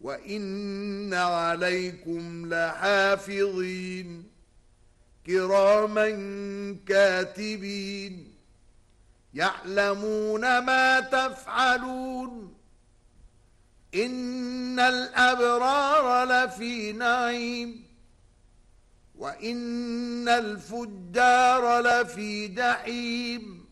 وإن عليكم لحافظين كراما كاتبين يعلمون ما تفعلون إن الأبرار لفي نعيم وإن الفجار لفي جحيم